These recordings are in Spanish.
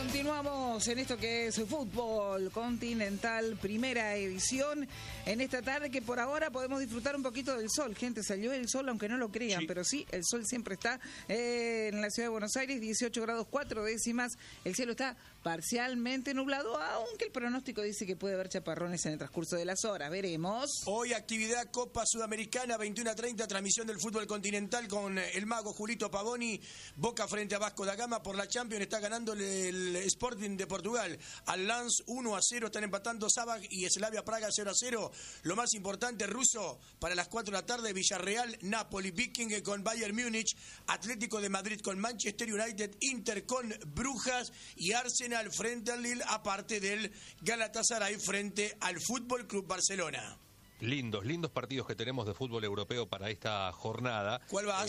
Continuamos en esto que es Fútbol Continental, primera edición, en esta tarde que por ahora podemos disfrutar un poquito del sol. Gente, salió el sol, aunque no lo crean, sí. Pero sí, el sol siempre está en la ciudad de Buenos Aires, 18 grados 4 décimas. El cielo está parcialmente nublado, aunque el pronóstico dice que puede haber chaparrones en el transcurso de las horas. Veremos. Hoy actividad Copa Sudamericana, 21:30, transmisión del Fútbol Continental con el mago Julito Pavoni. Boca frente a Vasco da Gama por la Champions, está ganando el Sporting de Portugal al Lens 1-0, están empatando Sabag y Slavia Praga 0-0. Lo más importante, ruso, para las 4 de la tarde, Villarreal, Napoli, Viking con Bayern Múnich, Atlético de Madrid con Manchester United, Inter con Brujas y Arsenal frente al Lille, aparte del Galatasaray frente al Fútbol Club Barcelona. Lindos partidos que tenemos de fútbol europeo para esta jornada. ¿Cuál vas?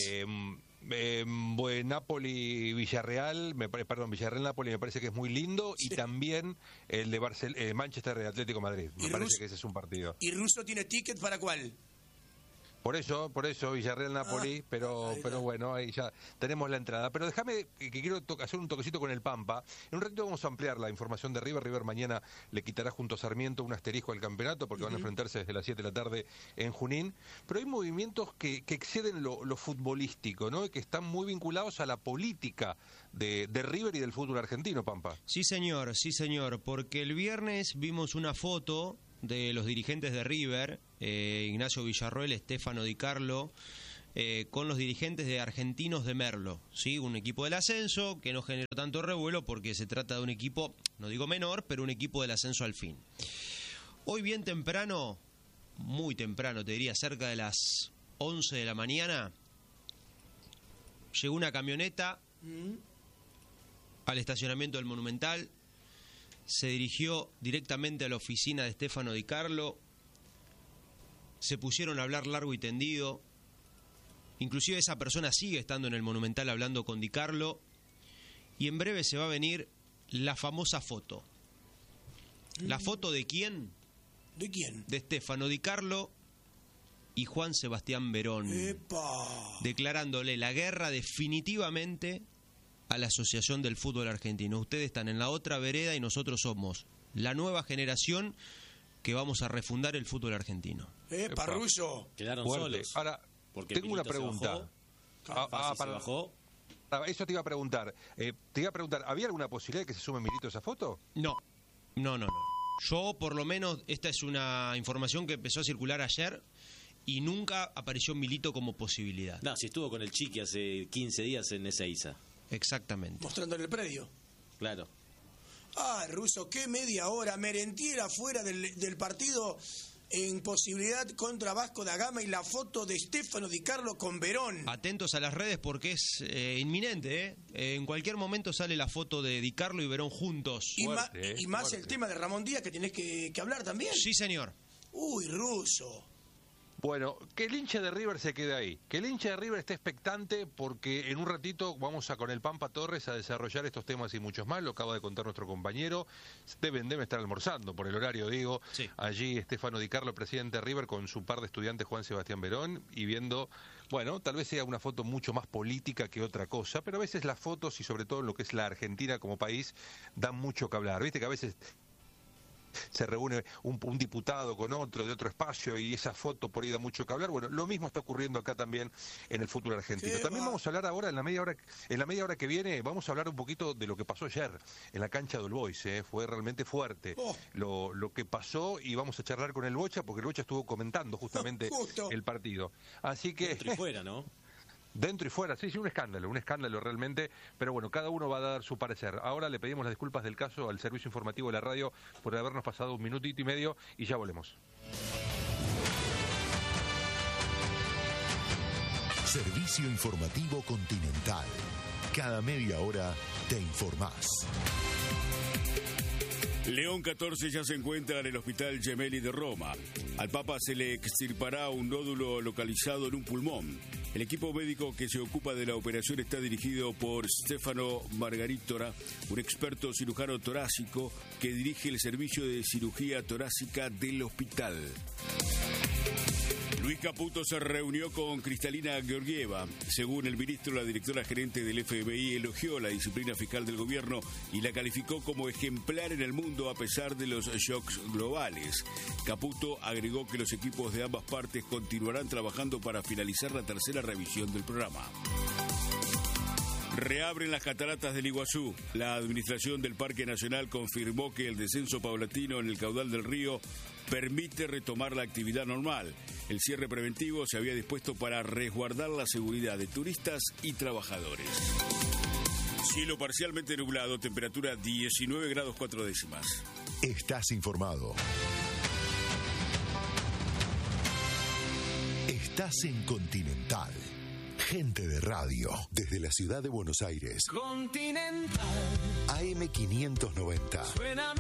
Napoli Villarreal, Villarreal-Napoli me parece que es muy lindo, sí. Y también el de Manchester de Atlético Madrid, me parece que ese es un partido. ¿Y Russo tiene ticket para cuál? Por eso Villarreal-Napoli, pero bueno, ahí ya tenemos la entrada. Pero déjame que quiero hacer un toquecito con el Pampa. En un ratito vamos a ampliar la información de River. River mañana le quitará junto a Sarmiento un asterisco al campeonato porque van a enfrentarse desde las 7 de la tarde en Junín. Pero hay movimientos que exceden lo futbolístico, ¿no? Y que están muy vinculados a la política de River y del fútbol argentino, Pampa. Sí, señor, porque el viernes vimos una foto de los dirigentes de River, Ignacio Villarroel, Stefano Di Carlo, con los dirigentes de Argentinos de Merlo, ¿sí? Un equipo del ascenso que no generó tanto revuelo porque se trata de un equipo, no digo menor, pero un equipo del ascenso al fin. Hoy bien temprano, muy temprano, te diría cerca de las 11 de la mañana, llegó una camioneta al estacionamiento del Monumental. Se dirigió directamente a la oficina de Stefano Di Carlo, se pusieron a hablar largo y tendido, inclusive esa persona sigue estando en el Monumental hablando con Di Carlo, y en breve se va a venir la famosa foto. ¿La foto de quién? ¿De quién? De Stefano Di Carlo y Juan Sebastián Verón. ¡Epa! Declarándole la guerra definitivamente a la Asociación del Fútbol Argentino. Ustedes están en la otra vereda y nosotros somos la nueva generación que vamos a refundar el fútbol argentino. Parruso. Quedaron solos. Ahora, tengo una pregunta. Se bajó. Eso te iba a preguntar. ¿Había alguna posibilidad de que se sume Milito a esa foto? No. Yo, por lo menos, esta es una información que empezó a circular ayer y nunca apareció Milito como posibilidad. No, si estuvo con el Chiqui hace 15 días en Ezeiza. Exactamente. Mostrándole el predio. Claro. Russo, qué media hora. Merentiera fuera del partido en posibilidad contra Vasco da Gama y la foto de Stefano Di Carlo con Verón. Atentos a las redes porque es inminente, en cualquier momento sale la foto de Di Carlo y Verón juntos. Y más el tema de Ramón Díaz que tenés que hablar también. Sí, señor. Russo. Bueno, que el hincha de River se quede ahí, que el hincha de River esté expectante porque en un ratito vamos con el Pampa Torres a desarrollar estos temas y muchos más, lo acaba de contar nuestro compañero, deben estar almorzando por el horario, digo, sí. Allí Stefano Di Carlo, presidente de River, con su par de estudiantes Juan Sebastián Verón y viendo, bueno, tal vez sea una foto mucho más política que otra cosa, pero a veces las fotos y sobre todo en lo que es la Argentina como país dan mucho que hablar, viste que a veces se reúne un diputado con otro de otro espacio y esa foto por ahí da mucho que hablar. Bueno, lo mismo está ocurriendo acá también en el fútbol argentino. También vamos a hablar ahora en la media hora que viene, vamos a hablar un poquito de lo que pasó ayer en la cancha del Boys, fue realmente fuerte lo que pasó y vamos a charlar con el Bocha porque el Bocha estuvo comentando justamente el partido. Así que dentro y fuera, ¿no? Dentro y fuera, sí, un escándalo realmente, pero bueno, cada uno va a dar su parecer. Ahora le pedimos las disculpas del caso al servicio informativo de la radio por habernos pasado 1 minutito y medio y ya volvemos. Servicio informativo Continental. Cada media hora te informás. León 14 ya se encuentra en el Hospital Gemelli de Roma. Al Papa se le extirpará un nódulo localizado en un pulmón. El equipo médico que se ocupa de la operación está dirigido por Stefano Margaritora, un experto cirujano torácico que dirige el servicio de cirugía torácica del hospital. Luis Caputo se reunió con Cristalina Georgieva. Según el ministro, la directora gerente del FMI elogió la disciplina fiscal del gobierno y la calificó como ejemplar en el mundo a pesar de los shocks globales. Caputo agregó que los equipos de ambas partes continuarán trabajando para finalizar la tercera revisión del programa. Reabren las cataratas del Iguazú. La administración del Parque Nacional confirmó que el descenso paulatino en el caudal del río permite retomar la actividad normal. El cierre preventivo se había dispuesto para resguardar la seguridad de turistas y trabajadores. Cielo parcialmente nublado, temperatura 19 grados 4 décimas. Estás informado. Estás en Continental. Gente de radio, desde la ciudad de Buenos Aires. Continental. AM 590. Suena